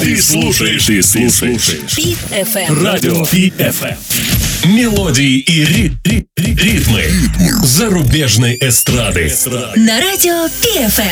Ты слушаешь Hit FM. Радио Hit FM. Мелодии и ритмы зарубежной эстрады. На радио PFM.